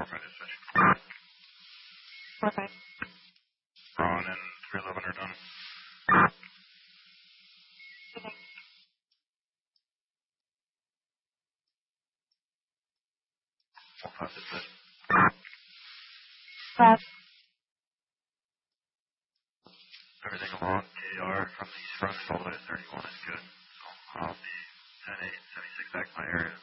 4-5 dispatch. 4-5. Ron and 311 are done. Okay. 4-5 dispatch. 5. Everything along KR from the east front all the way to 31 is good. So I'll be 10-8, 76 back to my area.